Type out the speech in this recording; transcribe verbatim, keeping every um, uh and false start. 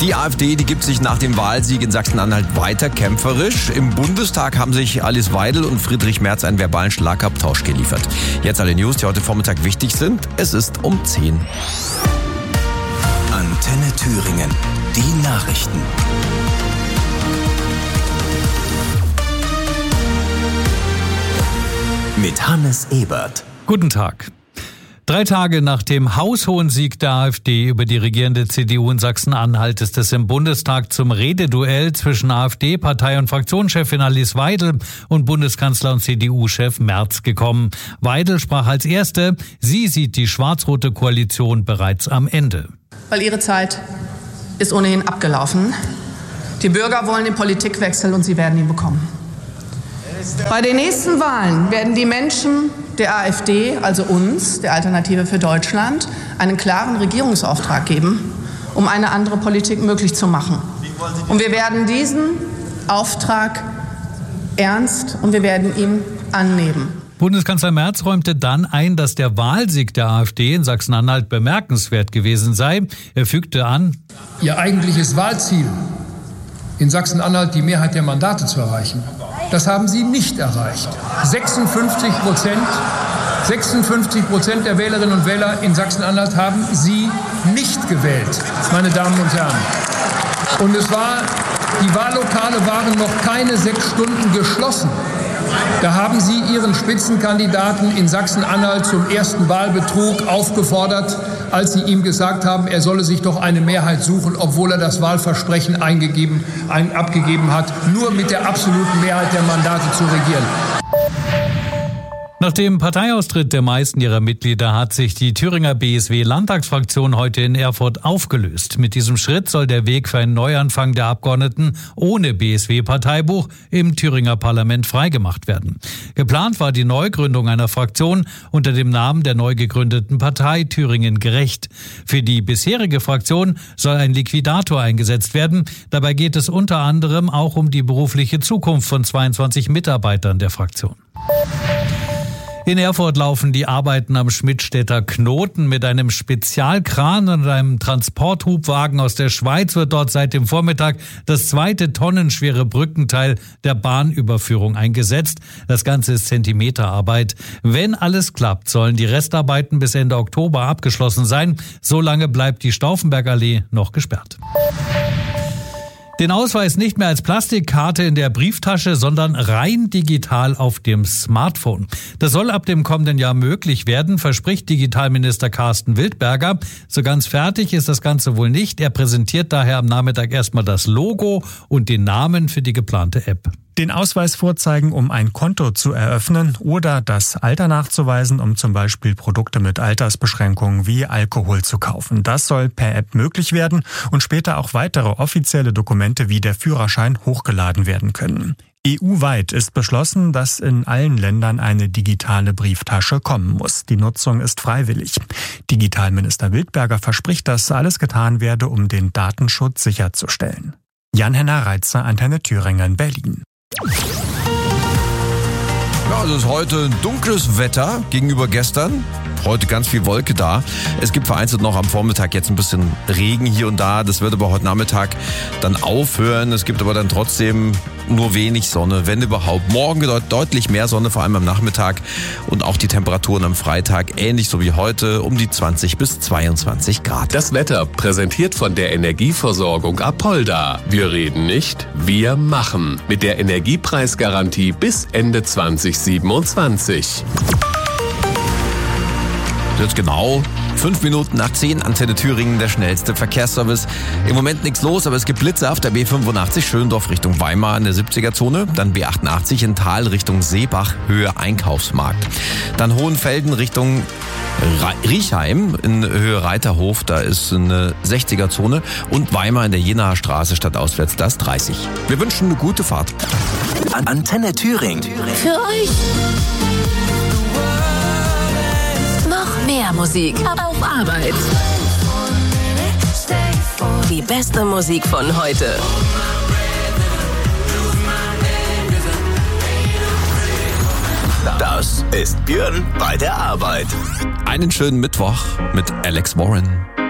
Die AfD, die gibt sich nach dem Wahlsieg in Sachsen-Anhalt weiter kämpferisch. Im Bundestag haben sich Alice Weidel und Friedrich Merz einen verbalen Schlagabtausch geliefert. Jetzt alle News, die heute Vormittag wichtig sind. Es ist um zehn. Antenne Thüringen, die Nachrichten. Mit Hannes Ebert. Guten Tag. Drei Tage nach dem haushohen Sieg der AfD über die regierende C D U in Sachsen-Anhalt ist es im Bundestag zum Rededuell zwischen AfD, Partei- und Fraktionschefin Alice Weidel und Bundeskanzler und C D U-Chef Merz gekommen. Weidel sprach als Erste. Sie sieht die schwarz-rote Koalition bereits am Ende. Weil ihre Zeit ist ohnehin abgelaufen. Die Bürger wollen den Politikwechsel und sie werden ihn bekommen. Bei den nächsten Wahlen werden die Menschen der AfD, also uns, der Alternative für Deutschland, einen klaren Regierungsauftrag geben, um eine andere Politik möglich zu machen. Und wir werden diesen Auftrag ernst und wir werden ihn annehmen. Bundeskanzler Merz räumte dann ein, dass der Wahlsieg der AfD in Sachsen-Anhalt bemerkenswert gewesen sei. Er fügte an: Ihr eigentliches Wahlziel, in Sachsen-Anhalt die Mehrheit der Mandate zu erreichen, das haben Sie nicht erreicht. sechsundfünfzig Prozent, sechsundfünfzig Prozent der Wählerinnen und Wähler in Sachsen-Anhalt haben Sie nicht gewählt, meine Damen und Herren. Und es war, die Wahllokale waren noch keine sechs Stunden geschlossen. Da haben Sie Ihren Spitzenkandidaten in Sachsen-Anhalt zum ersten Wahlbetrug aufgefordert, als Sie ihm gesagt haben, er solle sich doch eine Mehrheit suchen, obwohl er das Wahlversprechen eingegeben, ein, abgegeben hat, nur mit der absoluten Mehrheit der Mandate zu regieren. Nach dem Parteiaustritt der meisten ihrer Mitglieder hat sich die Thüringer B S W-Landtagsfraktion heute in Erfurt aufgelöst. Mit diesem Schritt soll der Weg für einen Neuanfang der Abgeordneten ohne B S W-Parteibuch im Thüringer Parlament freigemacht werden. Geplant war die Neugründung einer Fraktion unter dem Namen der neu gegründeten Partei Thüringen Gerecht. Für die bisherige Fraktion soll ein Liquidator eingesetzt werden. Dabei geht es unter anderem auch um die berufliche Zukunft von zweiundzwanzig Mitarbeitern der Fraktion. In Erfurt laufen die Arbeiten am Schmidtstädter Knoten. Mit einem Spezialkran und einem Transporthubwagen aus der Schweiz wird dort seit dem Vormittag das zweite tonnenschwere Brückenteil der Bahnüberführung eingesetzt. Das Ganze ist Zentimeterarbeit. Wenn alles klappt, sollen die Restarbeiten bis Ende Oktober abgeschlossen sein. Solange bleibt die Stauffenbergallee noch gesperrt. Den Ausweis nicht mehr als Plastikkarte in der Brieftasche, sondern rein digital auf dem Smartphone. Das soll ab dem kommenden Jahr möglich werden, verspricht Digitalminister Carsten Wildberger. So ganz fertig ist das Ganze wohl nicht. Er präsentiert daher am Nachmittag erstmal das Logo und den Namen für die geplante App. Den Ausweis vorzeigen, um ein Konto zu eröffnen oder das Alter nachzuweisen, um zum Beispiel Produkte mit Altersbeschränkungen wie Alkohol zu kaufen. Das soll per App möglich werden und später auch weitere offizielle Dokumente wie der Führerschein hochgeladen werden können. E U-weit ist beschlossen, dass in allen Ländern eine digitale Brieftasche kommen muss. Die Nutzung ist freiwillig. Digitalminister Wildberger verspricht, dass alles getan werde, um den Datenschutz sicherzustellen. Jan-Henner Reitzer, Antenne Thüringen, Berlin. Ja, es ist heute dunkles Wetter gegenüber gestern. Heute ganz viel Wolke da. Es gibt vereinzelt noch am Vormittag jetzt ein bisschen Regen hier und da. Das wird aber heute Nachmittag dann aufhören. Es gibt aber dann trotzdem nur wenig Sonne, wenn überhaupt. Morgen deutlich mehr Sonne, vor allem am Nachmittag. Und auch die Temperaturen am Freitag ähnlich so wie heute, um die zwanzig bis zweiundzwanzig Grad. Das Wetter präsentiert von der Energieversorgung Apolda. Wir reden nicht, wir machen. Mit der Energiepreisgarantie bis Ende zwanzig siebenundzwanzig. Jetzt genau fünf Minuten nach zehn, Antenne Thüringen, der schnellste Verkehrsservice. Im Moment nichts los, aber es gibt Blitze auf der B fünfundachtzig Schöndorf Richtung Weimar in der siebziger-Zone. Dann B achtundachtzig in Thal Richtung Seebach, Höhe Einkaufsmarkt. Dann Hohenfelden Richtung Riechheim in Höhe Reiterhof, da ist eine sechziger-Zone. Und Weimar in der Jenaer Straße stadtauswärts, das dreißig. Wir wünschen eine gute Fahrt. Antenne Thüringen. Für euch. Mehr Musik auf Arbeit. Die beste Musik von heute. Das ist Björn bei der Arbeit. Einen schönen Mittwoch mit Alex Warren.